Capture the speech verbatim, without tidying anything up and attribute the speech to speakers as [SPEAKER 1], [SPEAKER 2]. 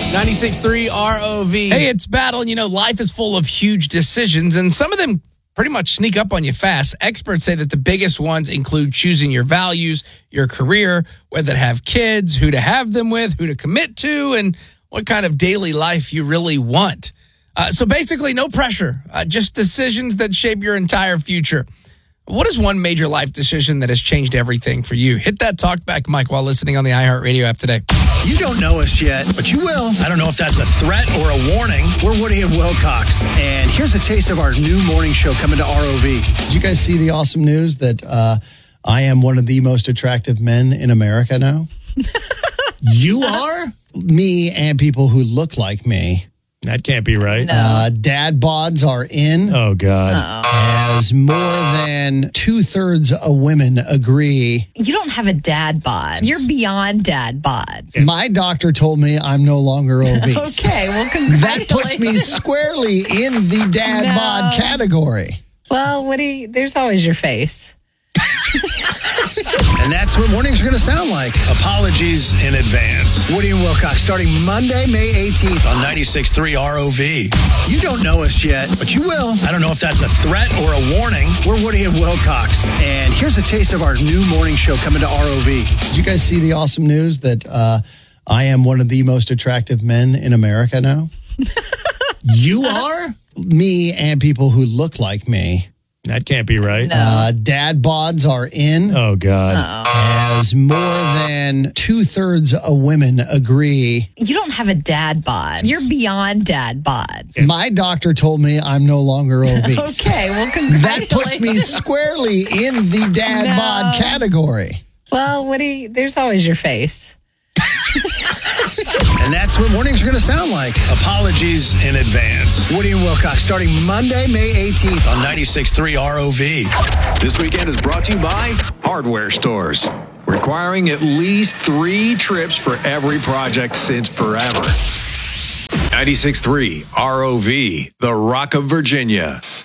[SPEAKER 1] ninety-six point three R O V.
[SPEAKER 2] Hey, it's Battle. You know, life is full of huge decisions, and some of them pretty much sneak up on you fast. Experts say that the biggest ones include choosing your values, your career, whether to have kids, who to have them with, who to commit to, and what kind of daily life you really want. Uh, so basically, no pressure, uh, just decisions that shape your entire future. What is one major life decision that has changed everything for you? Hit that talkback mic while listening on the iHeartRadio app today.
[SPEAKER 3] You don't know us yet, but you will. I don't know if that's a threat or a warning. We're Woody and Wilcox, and here's a taste of our new morning show coming to R O V.
[SPEAKER 4] Did you guys see the awesome news that uh, I am one of the most attractive men in America now?
[SPEAKER 3] You are?
[SPEAKER 4] Me and people who look like me.
[SPEAKER 3] That can't be right.
[SPEAKER 5] No.
[SPEAKER 4] Uh, dad bods are in.
[SPEAKER 3] Oh, God.
[SPEAKER 5] Uh-oh.
[SPEAKER 4] As more than two-thirds of women agree.
[SPEAKER 5] You don't have a dad bod. You're beyond dad bod.
[SPEAKER 4] My doctor told me I'm no longer obese.
[SPEAKER 5] Okay, well,
[SPEAKER 4] That
[SPEAKER 5] congratulations.
[SPEAKER 4] puts me squarely in the dad
[SPEAKER 5] No.
[SPEAKER 4] bod category.
[SPEAKER 5] Well, Woody, there's always your face.
[SPEAKER 3] And that's what mornings are going to sound like. Apologies in advance. Woody and Wilcox starting Monday, May eighteenth on ninety-six point three R O V. You don't know us yet, but you will. I don't know if that's a threat or a warning. We're Woody and Wilcox, and here's a taste of our new morning show coming to R O V.
[SPEAKER 4] Did you guys see the awesome news that uh, I am one of the most attractive men in America now?
[SPEAKER 3] You are?
[SPEAKER 4] Me and people who look like me.
[SPEAKER 3] That can't be right.
[SPEAKER 5] No.
[SPEAKER 4] Uh, dad bods are in.
[SPEAKER 3] Oh, God.
[SPEAKER 5] Uh-oh.
[SPEAKER 4] As more than two-thirds of women agree.
[SPEAKER 5] You don't have a dad bod. You're beyond dad bod.
[SPEAKER 4] My doctor told me I'm no longer obese.
[SPEAKER 5] Okay, well,
[SPEAKER 4] That
[SPEAKER 5] congratulations.
[SPEAKER 4] puts me squarely in the dad
[SPEAKER 5] No.
[SPEAKER 4] bod category.
[SPEAKER 5] Well, Woody, there's always your face.
[SPEAKER 3] And that's what mornings are going to sound like. Apologies in advance. Woody and Wilcox starting Monday, May eighteenth on ninety-six point three R O V.
[SPEAKER 6] This weekend is brought to you by Hardware Stores, requiring at least three trips for every project since forever. ninety-six point three R O V, the Rock of Virginia.